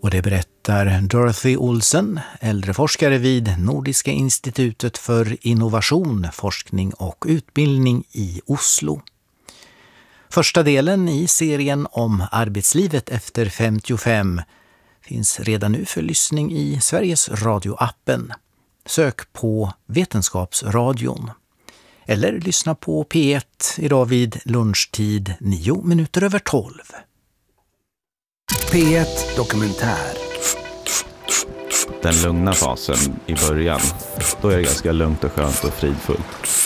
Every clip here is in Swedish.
Och det berättar Dorothy Olsen, äldreforskare vid Nordiska institutet för innovation, forskning och utbildning i Oslo. Första delen i serien om arbetslivet efter 55 finns redan nu för lyssning i Sveriges Radio-appen. Sök på Vetenskapsradion. Eller lyssna på P1 idag vid lunchtid 12:09. P1 Dokumentär. Den lugna fasen i början, då är det ganska lugnt och skönt och fridfullt.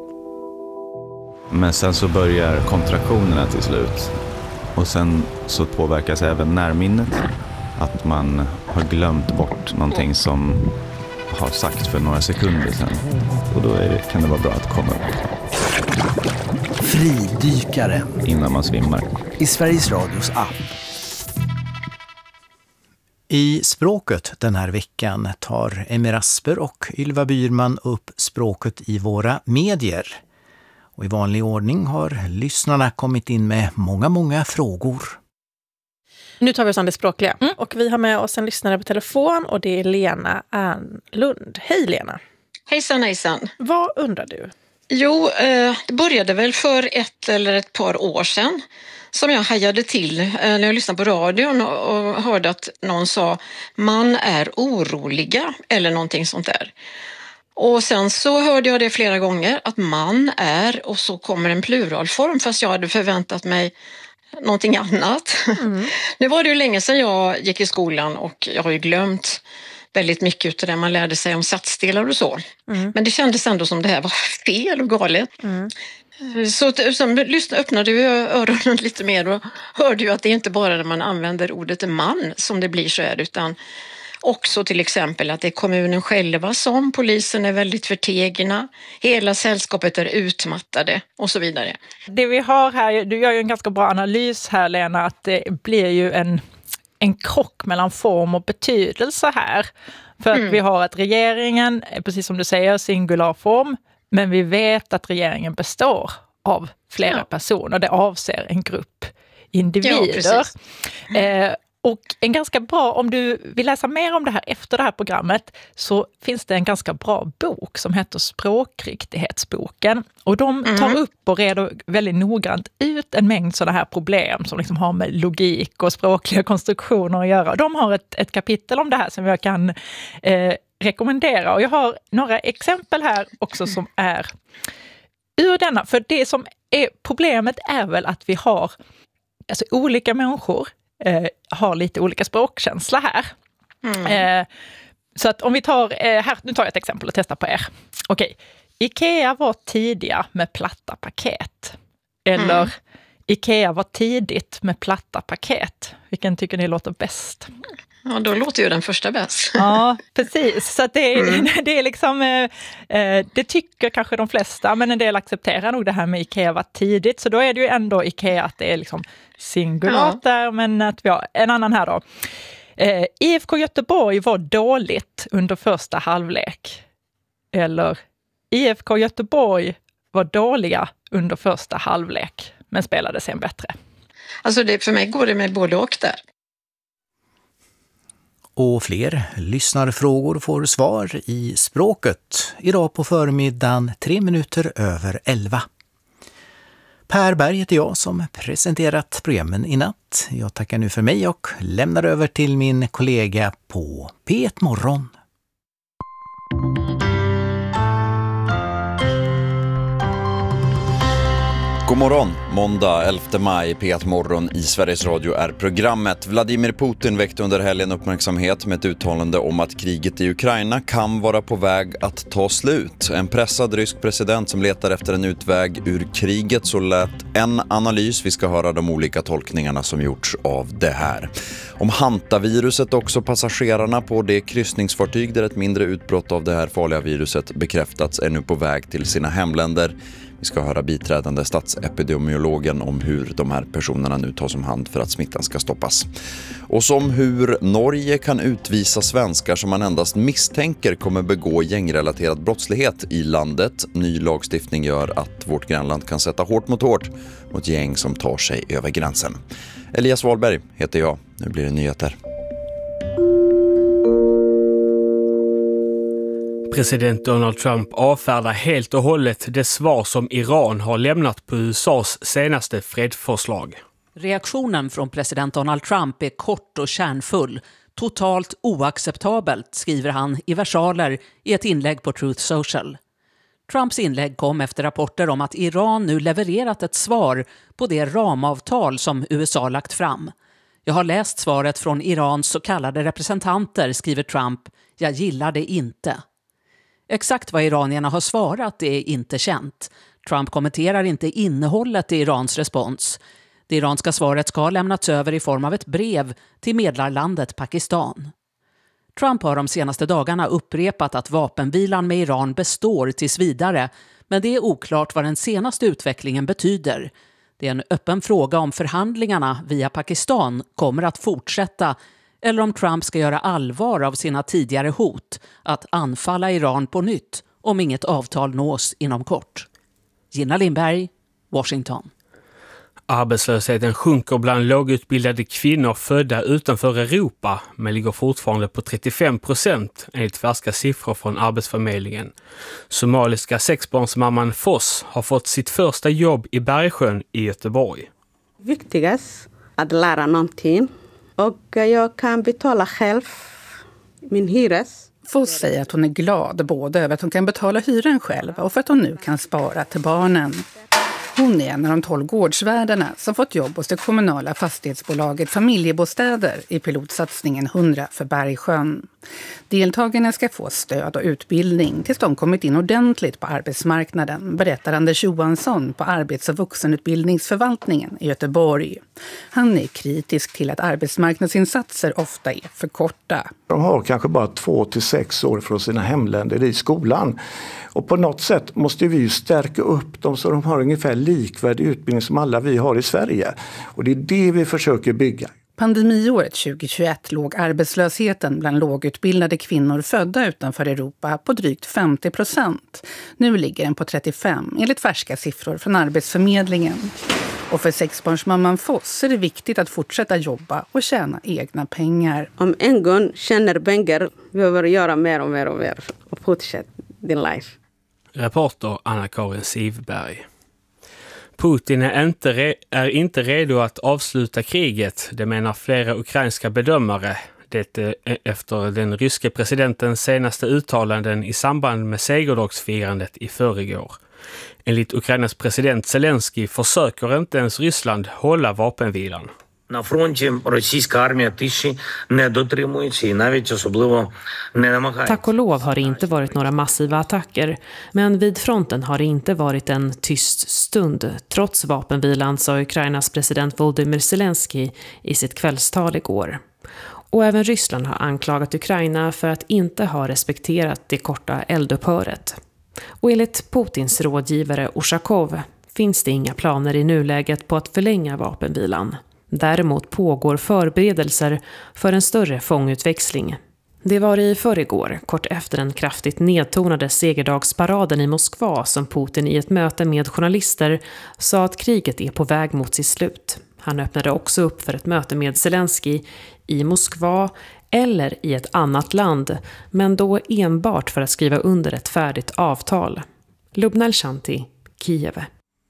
Men sen så börjar kontraktionerna till slut. Och sen så påverkas även närminnet. Att man har glömt bort någonting som har sagt för några sekunder sedan. Och då kan det vara bra att komma upp. Fridykare. Innan man svimmar. I Sveriges Radios app. I språket den här veckan tar Emmy Rasper och Ylva Byrman upp språket i våra medier. Och i vanlig ordning har lyssnarna kommit in med många frågor. Nu tar vi oss an det språkliga. Och vi har med oss en lyssnare på telefon och det är Lena Ernlund. Hej Lena! Hejsan. Vad undrar du? Jo, det började väl för ett par år sedan som jag hajade till när jag lyssnade på radion och hörde att någon sa man är oroliga eller någonting sånt där. Och sen så hörde jag det flera gånger att man är och så kommer en pluralform fast jag hade förväntat mig någonting annat. Nu var det ju länge sedan jag gick i skolan och jag har ju glömt väldigt mycket av det man lärde sig om satsdelar och så. Men det kändes ändå som det här var fel och galet. Så öppnade jag öronen lite mer och hörde ju att det inte bara när man använder ordet man som det blir så här utan också till exempel att det är kommunen själva som polisen är väldigt förtegna, hela sällskapet är utmattade och så vidare. Det vi har här, du gör ju en ganska bra analys här Lena, att det blir ju en krock mellan form och betydelse här. För att vi har att regeringen, precis som du säger, singularform, men vi vet att regeringen består av flera personer. Det avser en grupp individer. Ja, och en ganska bra, om du vill läsa mer om det här efter det här programmet så finns det en ganska bra bok som heter Språkriktighetsboken. Och de tar upp och reder väldigt noggrant ut en mängd sådana här problem som liksom har med logik och språkliga konstruktioner att göra. De har ett kapitel om det här som jag kan rekommendera. Och jag har några exempel här också som är ur denna. För det som är problemet är väl att vi har alltså olika människor har lite olika språkkänsla här. Så att om vi tar, nu tar jag ett exempel och testar på er. Okej, Ikea var tidiga med platta paket. Eller Ikea var tidigt med platta paket. Vilken tycker ni låter bäst? Ja, då låter ju den första bäst. Ja, precis. Så att det är liksom, det tycker kanske de flesta, men en del accepterar nog det här med Ikea var tidigt. Så då är det ju ändå Ikea att det är liksom singulat där, men att vi har en annan här då. IFK Göteborg var dåligt under första halvlek. Eller IFK Göteborg var dåliga under första halvlek, men spelade sen bättre. Alltså för mig går det med både och där. Och fler lyssnarfrågor får svar i språket idag på förmiddagen 11:03. Per Berg heter jag som presenterat programmen i natt. Jag tackar nu för mig och lämnar över till min kollega på P1 Morgon. God morgon, måndag 11 maj, P1 Morgon i Sveriges Radio är programmet. Vladimir Putin väckte under helgen uppmärksamhet med ett uttalande om att kriget i Ukraina kan vara på väg att ta slut. En pressad rysk president som letar efter en utväg ur kriget, så lät en analys. Vi ska höra de olika tolkningarna som gjorts av det här. Om hantaviruset också, passagerarna på det kryssningsfartyg där ett mindre utbrott av det här farliga viruset bekräftats är nu på väg till sina hemländer. Vi ska höra biträdande statsepidemiologen om hur de här personerna nu tas om hand för att smittan ska stoppas. Och som hur Norge kan utvisa svenskar som man endast misstänker kommer begå gängrelaterad brottslighet i landet. Ny lagstiftning gör att vårt grannland kan sätta hårt mot gäng som tar sig över gränsen. Elias Wahlberg heter jag. Nu blir det nyheter. President Donald Trump avfärdar helt och hållet det svar som Iran har lämnat på USAs senaste fredsförslag. Reaktionen från president Donald Trump är kort och kärnfull. Totalt oacceptabelt, skriver han i versaler i ett inlägg på Truth Social. Trumps inlägg kom efter rapporter om att Iran nu levererat ett svar på det ramavtal som USA lagt fram. Jag har läst svaret från Irans så kallade representanter, skriver Trump. Jag gillar det inte. Exakt vad iranierna har svarat är inte känt. Trump kommenterar inte innehållet i Irans respons. Det iranska svaret ska ha lämnats över i form av ett brev till medlarlandet Pakistan. Trump har de senaste dagarna upprepat att vapenvilan med Iran består tills vidare, men det är oklart vad den senaste utvecklingen betyder. Det är en öppen fråga om förhandlingarna via Pakistan kommer att fortsätta eller om Trump ska göra allvar av sina tidigare hot att anfalla Iran på nytt om inget avtal nås inom kort. Gina Lindberg, Washington. Arbetslösheten sjunker bland lågutbildade kvinnor födda utanför Europa men ligger fortfarande på 35% enligt färska siffror från Arbetsförmedlingen. Somaliska sexbarnsmamman Foss har fått sitt första jobb i Bergsjön i Göteborg. Viktigast att lära någonting och jag kan betala själv min hyres. Foss säger att hon är glad både över att hon kan betala hyran själv och för att hon nu kan spara till barnen. Hon är en av de 12 gårdsvärdarna som fått jobb hos det kommunala fastighetsbolaget Familjebostäder i pilotsatsningen 100 för Bergsjön. Deltagarna ska få stöd och utbildning tills de kommit in ordentligt på arbetsmarknaden, berättar Anders Johansson på Arbets- och vuxenutbildningsförvaltningen i Göteborg. Han är kritisk till att arbetsmarknadsinsatser ofta är för korta. De har kanske bara 2 till 6 år från sina hemländer i skolan. Och på något sätt måste vi ju stärka upp dem så de har ungefär likvärdig utbildning som alla vi har i Sverige. Och det är det vi försöker bygga. Pandemiåret 2021 låg arbetslösheten bland lågutbildade kvinnor födda utanför Europa på drygt 50%. Nu ligger den på 35% enligt färska siffror från Arbetsförmedlingen. Och för sexbarnsmamman Foss är det viktigt att fortsätta jobba och tjäna egna pengar. Om en gång tjänar pengar behöver göra mer och mer och mer och fortsätta din life. Reporter Anna-Karin Sivberg. Putin är inte redo att avsluta kriget, det menar flera ukrainska bedömare. Det efter den ryske presidentens senaste uttalanden i samband med segerdagsfirandet i förrgår. Enligt Ukrainas president Zelensky försöker inte ens Ryssland hålla vapenvilan. На фронті російська армія тиші не дотримується і навіть особливо не намагається. Tack och lov har det inte varit några massiva attacker, men vid fronten har det inte varit en tyst stund. Trots vapenvilan, sa Ukrainas president Volodymyr Zelensky i sitt kvällstal igår. Och även Ryssland har anklagat Ukraina för att inte ha respekterat det korta eldupphöret. Och enligt Putins rådgivare Ushakov finns det inga planer i nuläget på att förlänga vapenvilan. Däremot pågår förberedelser för en större fångutväxling. Det var i förrgår, kort efter den kraftigt nedtonade segerdagsparaden i Moskva, som Putin i ett möte med journalister sa att kriget är på väg mot sitt slut. Han öppnade också upp för ett möte med Zelensky i Moskva eller i ett annat land, men då enbart för att skriva under ett färdigt avtal. Lubna El-Shanti, Kiev.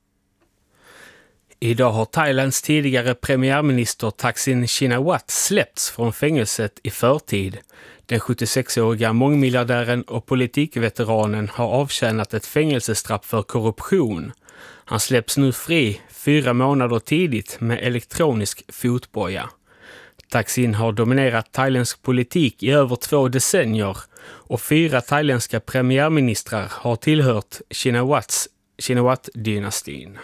Idag har Thailands tidigare premiärminister Thaksin Shinawatra släppts från fängelset i förtid. Den 76-åriga mångmiljardären och politikveteranen har avtjänat ett fängelsestraff för korruption. Han släpps nu fri 4 månader tidigt med elektronisk fotboja. Thaksin har dominerat thailändsk politik i över 2 decennier och 4 thailändska premiärministrar har tillhört Shinawatra-dynastin.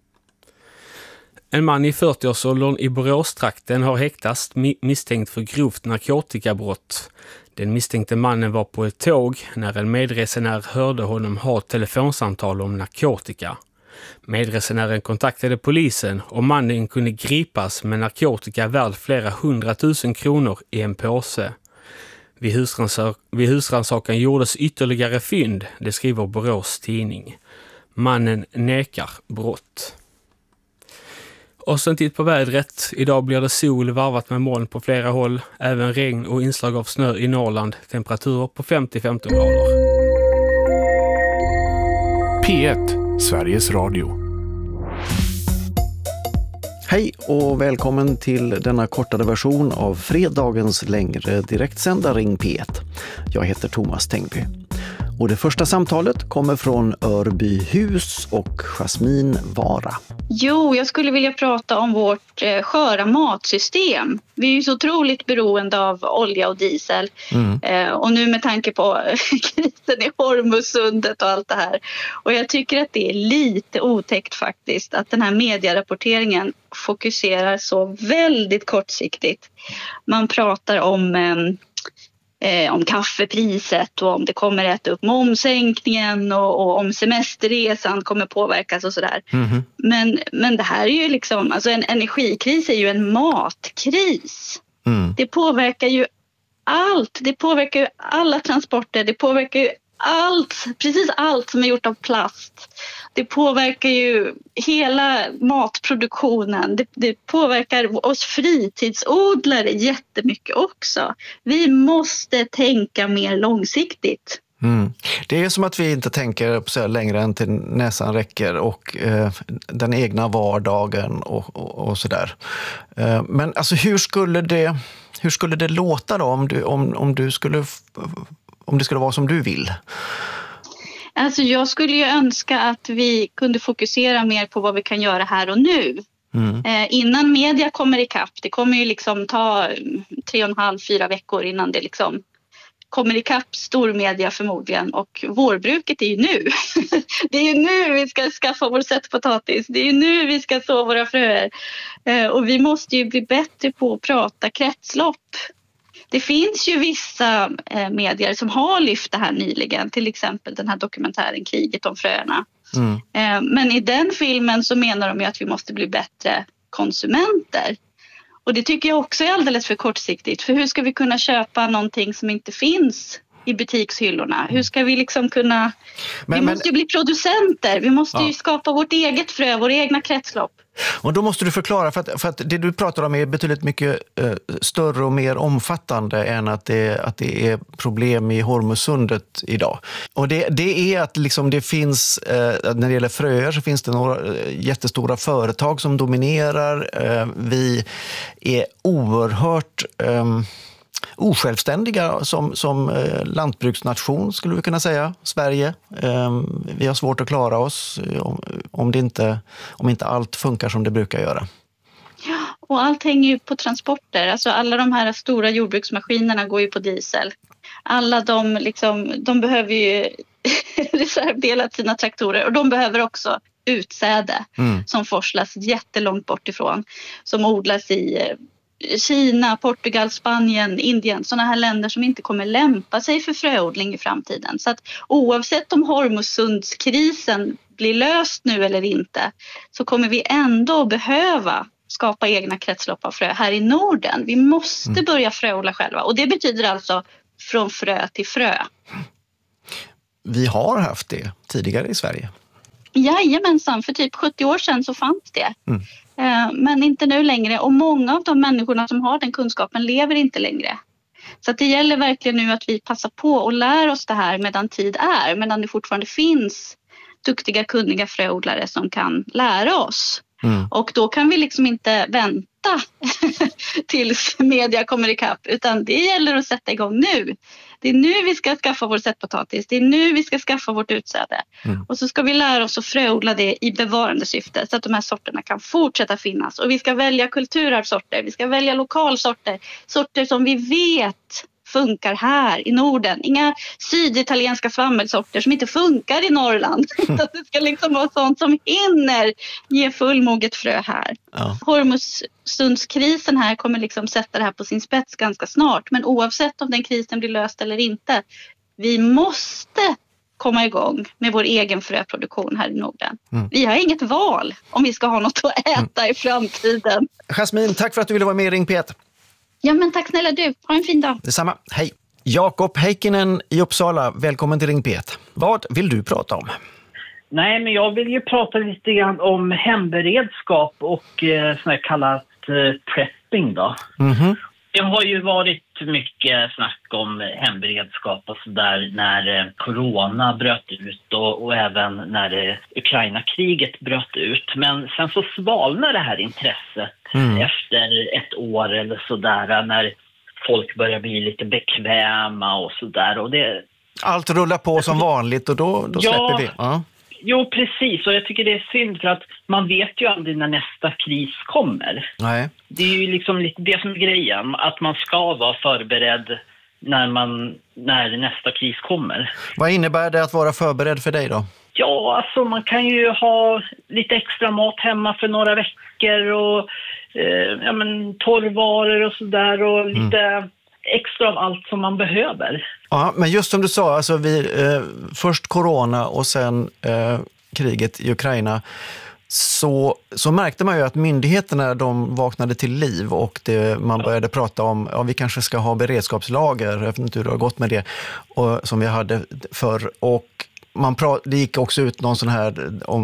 En man i 40-årsåldern i Boråstrakten har häktats misstänkt för grovt narkotikabrott. Den misstänkte mannen var på ett tåg när en medresenär hörde honom ha telefonsamtal om narkotika. Medresenären kontaktade polisen och mannen kunde gripas med narkotika värd flera 100 000 kronor i en påse. Vid husrannsakan gjordes ytterligare fynd, det skriver Borås tidning. Mannen nekar brott. Och sen titt på vädret. Idag blir det sol varvat med moln på flera håll. Även regn och inslag av snö i Norrland. Temperaturer på 50-15 grader. P1, Sveriges Radio. Hej och välkommen till denna kortare version av fredagens längre direktsända Ring P1. Jag heter Thomas Tengby. Och det första samtalet kommer från Örbyhus och Jasmin Vara. Jo, jag skulle vilja prata om vårt sköra matsystem. Vi är ju så otroligt beroende av olja och diesel. Och nu med tanke på krisen i Hormuzsundet och allt det här. Och jag tycker att det är lite otäckt faktiskt att den här medierapporteringen fokuserar så väldigt kortsiktigt. Man pratar om kaffepriset och om det kommer äta upp momssänkningen och om semesterresan kommer påverkas och sådär. Men det här är ju liksom, alltså en energikris är ju en matkris. Det påverkar ju allt. Det påverkar ju alla transporter. Det påverkar ju precis allt som är gjort av plast. Det påverkar ju hela matproduktionen. Det påverkar oss fritidsodlare jättemycket också. Vi måste tänka mer långsiktigt. Det är som att vi inte tänker så längre än till näsan räcker och den egna vardagen och sådär. Men alltså hur skulle det låta då om det skulle vara som du vill? Alltså jag skulle ju önska att vi kunde fokusera mer på vad vi kan göra här och nu. Innan media kommer ikapp. Det kommer ju liksom ta 3,5-4 veckor innan det liksom kommer ikapp stormedia förmodligen. Och vårbruket är ju nu. Det är ju nu vi ska skaffa vår sättpotatis. Det är ju nu vi ska så våra fröer. Och vi måste ju bli bättre på att prata kretslopp. Det finns ju vissa medier som har lyft det här nyligen. Till exempel den här dokumentären Kriget om fröerna. Men i den filmen så menar de ju att vi måste bli bättre konsumenter. Och det tycker jag också är alldeles för kortsiktigt. För hur ska vi kunna köpa någonting som inte finns i butikshyllorna? Hur ska vi liksom kunna... Vi måste ju bli producenter. Vi måste ju skapa vårt eget frö, våra egna kretslopp. Och då måste du förklara, för att det du pratar om är betydligt mycket större och mer omfattande än att det är problem i Hormuzsundet idag. Och det är att liksom det finns, när det gäller fröer så finns det några jättestora företag som dominerar. Vi är oerhört osjälvständiga som lantbruksnation skulle vi kunna säga, Sverige. Vi har svårt att klara oss om inte allt funkar som det brukar göra. Ja, och allt hänger ju på transporter. Alltså alla de här stora jordbruksmaskinerna går ju på diesel. Alla de behöver ju reservdela sina traktorer och de behöver också utsäde som forslas jättelångt bort ifrån. Som odlas i Kina, Portugal, Spanien, Indien, sådana här länder som inte kommer lämpa sig för fröodling i framtiden. Så att oavsett om Hormusundskrisen blir löst nu eller inte så kommer vi ändå behöva skapa egna kretslopp av frö här i Norden. Vi måste börja fröodla själva och det betyder alltså från frö till frö. Vi har haft det tidigare i Sverige. Jajamensan, för typ 70 år sedan så fanns det. Men inte nu längre. Och många av de människorna som har den kunskapen lever inte längre. Så att det gäller verkligen nu att vi passar på och lär oss det här medan tid är. Medan det fortfarande finns duktiga, kunniga fröodlare som kan lära oss. Och då kan vi liksom inte vänta tills media kommer ikapp. Utan det gäller att sätta igång nu. Det är nu vi ska skaffa vår sättpotatis. Det är nu vi ska skaffa vårt utsäde. Och så ska vi lära oss att fröodla det i bevarande syfte. Så att de här sorterna kan fortsätta finnas. Och vi ska välja kulturarvssorter. Vi ska välja lokalsorter. Sorter som vi vet funkar här i Norden. Inga syditalienska svammelsorter som inte funkar i Norrland. Det ska liksom vara sånt som hinner ge fullmoget frö här. Hormuzsundskrisen här kommer liksom sätta det här på sin spets ganska snart. Men oavsett om den krisen blir löst eller inte. Vi måste komma igång med vår egen fröproduktion här i Norden. Vi har inget val om vi ska ha något att äta i framtiden. Jasmin, tack för att du ville vara med i Ring P1. Ja, men tack snälla du. Ha en fin dag. Detsamma. Hej. Jakob Heikkinen i Uppsala. Välkommen till Ring P1. Vad vill du prata om? Nej, men jag vill ju prata lite grann om hemberedskap och sån här kallat prepping då. Det har ju varit mycket snack om hemberedskap och sådär när corona bröt ut och även när Ukraina-kriget bröt ut. Men sen så svalnar det här intresset efter ett år eller sådär när folk börjar bli lite bekväma och sådär. Och allt rullar på som vanligt och då släpper vi. Ja. Jo, precis. Och jag tycker det är synd för att man vet ju aldrig när nästa kris kommer. Nej. Det är ju liksom lite det som är grejen. Att man ska vara förberedd när nästa kris kommer. Vad innebär det att vara förberedd för dig då? Ja, alltså man kan ju ha lite extra mat hemma för några veckor och torrvaror och sådär och lite extra av allt som man behöver. Ja, men just som du sa, alltså först corona och sen kriget i Ukraina, så märkte man ju att myndigheterna de vaknade till liv och man började prata om vi kanske ska ha beredskapslager, jag vet inte hur det har gått med det, som vi hade förr. Och det gick också ut någon sån här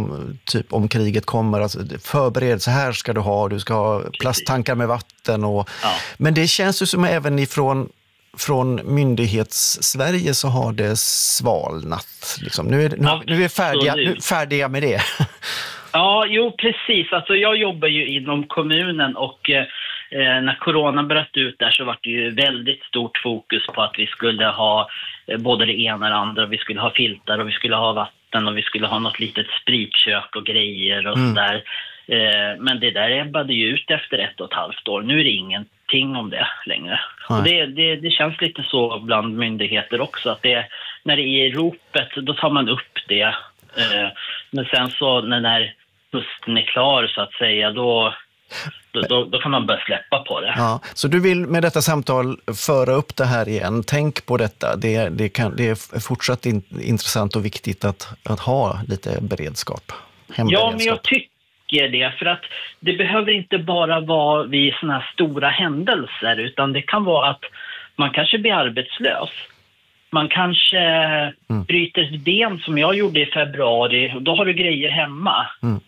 om kriget kommer, alltså förbered, så här ska du ska ha plasttankar med vatten men det känns ju som även från myndighets-Sverige så har det svalnat liksom. Nu är vi färdiga med det. Ja, jo precis. Alltså jag jobbar ju inom kommunen och när corona bröt ut där så var det ju väldigt stort fokus på att vi skulle ha både det ena och det andra. Vi skulle ha filtar och vi skulle ha vatten och vi skulle ha något litet spritkök och grejer och sådär. Men det där ebbade ju ut efter 1,5 år. Nu är det ingenting om det längre. Och det känns lite så bland myndigheter också att när det är i ropet då tar man upp det. Men sen så när hösten är klar så att säga då kan man börja släppa på det. Ja, så du vill med detta samtal föra upp det här igen. Tänk på detta. Det är fortsatt intressant och viktigt att ha lite beredskap. Ja, men jag tycker det. För att det behöver inte bara vara vid såna här stora händelser utan det kan vara att man kanske blir arbetslös. Man kanske bryter ett ben som jag gjorde i februari och då har du grejer hemma.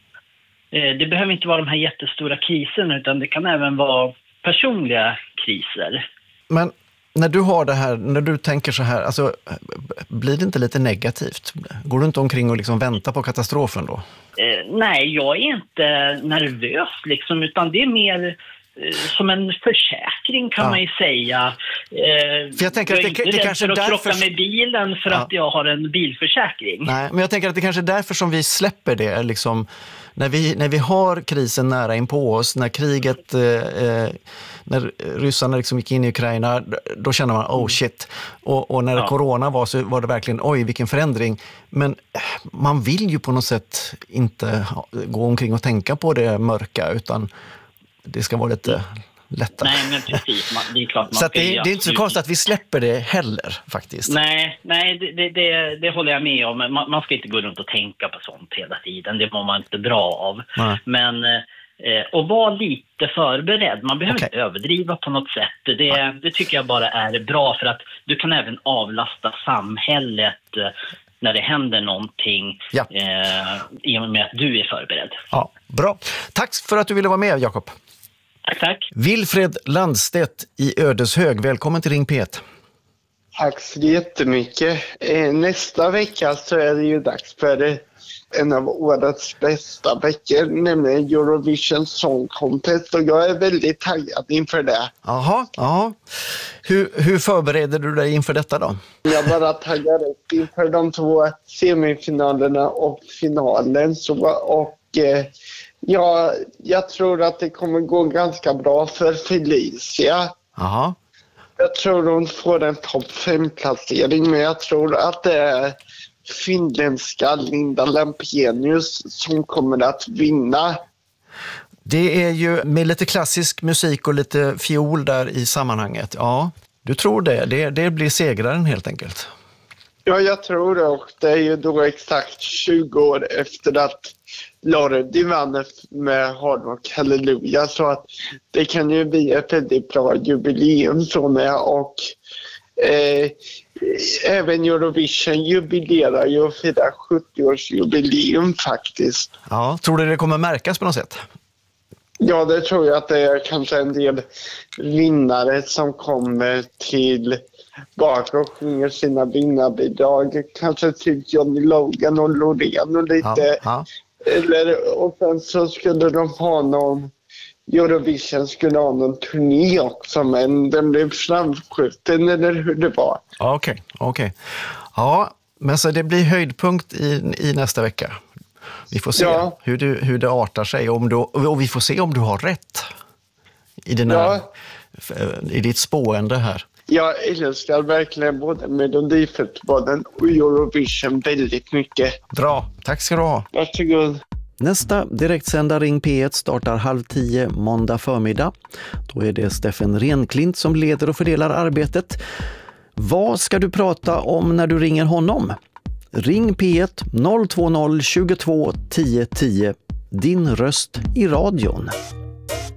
Det behöver inte vara de här jättestora kriserna utan det kan även vara personliga kriser. Men när du har det här, när du tänker så här, alltså, blir det inte lite negativt? Går du inte omkring och liksom väntar på katastrofen då? Nej, jag är inte nervös liksom, utan det är mer som en försäkring kan man ju säga. För jag tänker att det kanske är därför krocka med bilen för att jag har en bilförsäkring. Nej, men jag tänker att det kanske är därför som vi släpper det liksom. När vi har krisen nära in på oss, när kriget, när ryssarna liksom gick in i Ukraina, då känner man, oh shit. Och när corona var så var det verkligen, oj vilken förändring. Men man vill ju på något sätt inte gå omkring och tänka på det mörka, utan det ska vara lite lättare. Nej, men precis. Det är klart man så det är inte så konstigt att vi släpper det heller, faktiskt. Nej, det håller jag med om. Man ska inte gå runt och tänka på sånt hela tiden. Det mår man inte bra av. Nej. Men och vara lite förberedd. Man behöver inte överdriva på något sätt. Det tycker jag bara är bra för att du kan även avlasta samhället när det händer någonting i och med att du är förberedd. Ja, bra. Tack för att du ville vara med, Jakob. Tack. Wilfred Landstedt i Ödeshög, välkommen till Ring P1. Tack så jättemycket. Nästa vecka så är det ju dags för en av årets bästa veckor, nämligen Eurovision Song Contest, och jag är väldigt taggad inför det. Jaha. Hur förbereder du dig inför detta då? Jag bara taggar upp inför de 2 semifinalerna och finalen jag tror att det kommer gå ganska bra för Felicia. Aha. Jag tror hon får en topp 5-placering, men jag tror att det är finländska Linda Lampenius som kommer att vinna. Det är ju med lite klassisk musik och lite fiol där i sammanhanget. Ja, du tror det. Det blir segraren helt enkelt. Ja, jag tror det, och det är ju då exakt 20 år efter att Lordi vann med Hard Rock Hallelujah, så att det kan ju bli ett väldigt bra jubileum från det, och även Eurovision jubilerar ju och firar 70-årsjubileum faktiskt. Ja, tror du det kommer märkas på något sätt? Ja, det tror jag att det är kanske en del vinnare som kommer till bak och sjunger sina vinnarbidrag. Kanske typ Johnny Logan och Loreen och lite. Ja. Eller, och sen så skulle de ha någon, Eurovision skulle ha någon turné också, men den blev framskjuten eller hur det var. Okej. Ja, men så det blir höjdpunkt i nästa vecka. Vi får se hur det artar sig och vi får se om du har rätt i ditt spående här. Jag älskar verkligen både Melodifestivalen och Eurovision väldigt mycket. Bra, tack ska du ha. Varsågod. Nästa direktsända Ring P1 startar 9:30 måndag förmiddag. Då är det Steffen Renklint som leder och fördelar arbetet. Vad ska du prata om när du ringer honom? Ring P1 020 22 10 10. Din röst i radion.